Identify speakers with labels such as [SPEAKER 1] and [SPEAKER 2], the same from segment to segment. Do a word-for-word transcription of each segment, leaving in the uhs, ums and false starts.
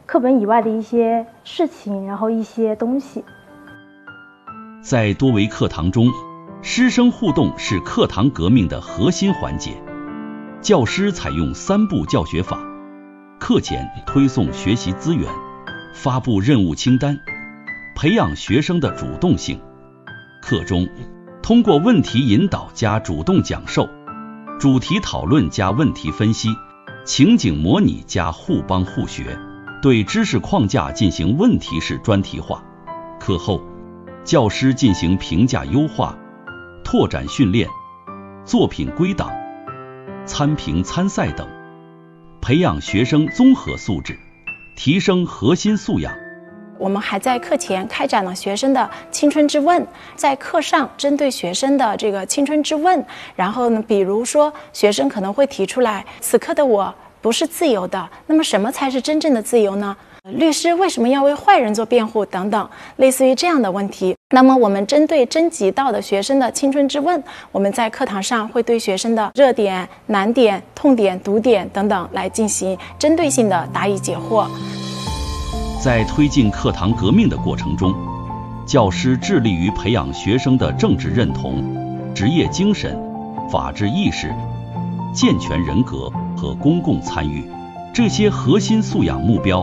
[SPEAKER 1] 课本以外的一些事情，然后一些东西。
[SPEAKER 2] 在多维课堂中，师生互动是课堂革命的核心环节。教师采用三步教学法：课前推送学习资源，发布任务清单，培养学生的主动性；课中通过问题引导加主动讲授，主题讨论加问题分析，情景模拟加互帮互学，对知识框架进行问题式专题化。课后，教师进行评价优化、拓展训练、作品归档、参评参赛等，培养学生综合素质，提升核心素养。
[SPEAKER 3] 我们还在课前开展了学生的青春之问，在课上针对学生的这个青春之问，然后呢，比如说学生可能会提出来，此刻的我不是自由的，那么什么才是真正的自由呢？律师为什么要为坏人做辩护等等，类似于这样的问题。那么我们针对征集到的学生的青春之问，我们在课堂上会对学生的热点、难点、痛点、毒点等等来进行针对性的答疑解惑。
[SPEAKER 2] 在推进课堂革命的过程中，教师致力于培养学生的政治认同、职业精神、法治意识、健全人格和公共参与这些核心素养目标，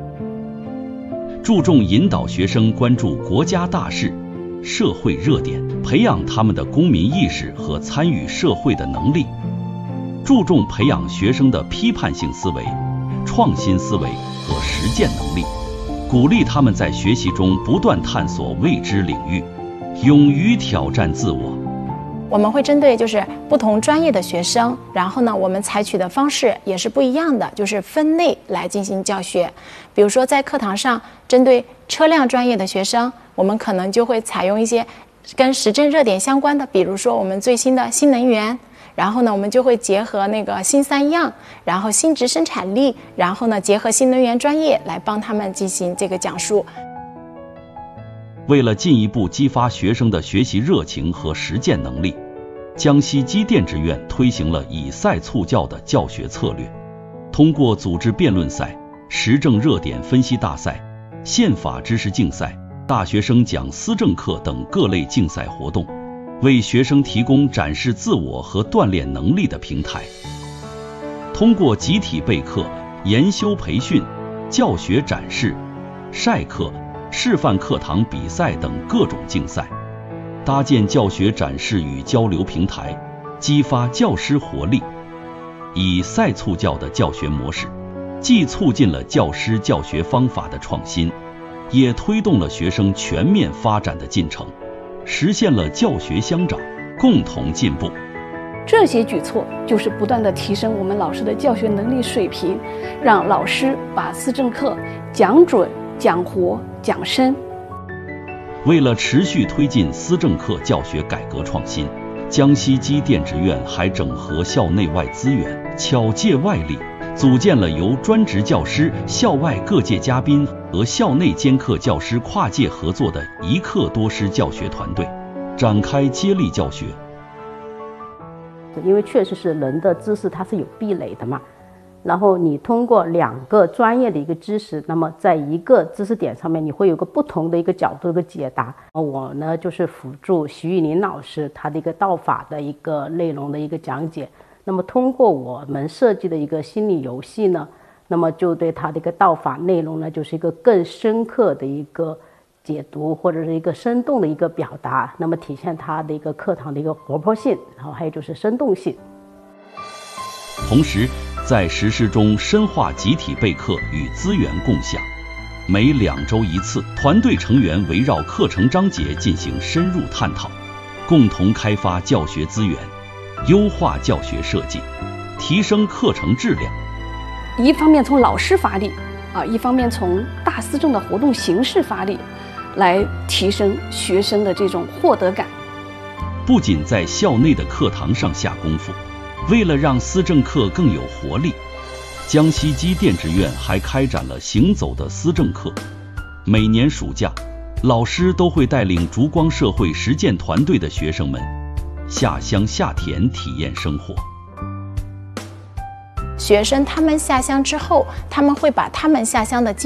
[SPEAKER 2] 注重引导学生关注国家大事、社会热点，培养他们的公民意识和参与社会的能力，注重培养学生的批判性思维、创新思维和实践能力，鼓励他们在学习中不断探索未知领域，勇于挑战自我。
[SPEAKER 3] 我们会针对就是不同专业的学生，然后呢，我们采取的方式也是不一样的，就是分类来进行教学。比如说在课堂上，针对车辆专业的学生，我们可能就会采用一些跟时政热点相关的，比如说我们最新的新能源，然后呢，我们就会结合那个新三样，然后新质生产力，然后呢，结合新能源专业来帮他们进行这个讲述。
[SPEAKER 2] 为了进一步激发学生的学习热情和实践能力，江西机电职院推行了以赛促教的教学策略，通过组织辩论赛、时政热点分析大赛、宪法知识竞赛、大学生讲思政课等各类竞赛活动，为学生提供展示自我和锻炼能力的平台。通过集体备课、研修培训、教学展示、晒课、示范课堂比赛等各种竞赛，搭建教学展示与交流平台，激发教师活力。以赛促教的教学模式，既促进了教师教学方法的创新，也推动了学生全面发展的进程，实现了教学相长，共同进步。
[SPEAKER 4] 这些举措就是不断地提升我们老师的教学能力水平，让老师把思政课讲准、讲活、讲深。
[SPEAKER 2] 为了持续推进思政课教学改革创新，江西机电职院还整合校内外资源，巧借外力，组建了由专职教师、校外各界嘉宾和校内兼课教师跨界合作的一课多师教学团队，展开接力教学。
[SPEAKER 5] 因为确实是人的知识它是有壁垒的嘛，然后你通过两个专业的一个知识，那么在一个知识点上面你会有个不同的一个角度的解答。我呢就是辅助徐玉林老师他的一个道法的一个内容的一个讲解，那么通过我们设计的一个心理游戏呢，那么就对他的一个道法内容呢就是一个更深刻的一个解读，或者是一个生动的一个表达，那么体现他的一个课堂的一个活泼性，然后还有就是生动性。
[SPEAKER 2] 同时在实施中深化集体备课与资源共享，每两周一次，团队成员围绕课程章节进行深入探讨，共同开发教学资源，优化教学设计，提升课程质量。
[SPEAKER 4] 一方面从老师发力啊，一方面从大思政的活动形式发力，来提升学生的这种获得感。
[SPEAKER 2] 不仅在校内的课堂上下功夫，为了让思政课更有活力，江西机电职院还开展了行走的思政课。每年暑假，老师都会带领烛光社会实践团队的学生们下乡下田体验生活。
[SPEAKER 3] 学生他们下乡之后，他们会把他们下乡的经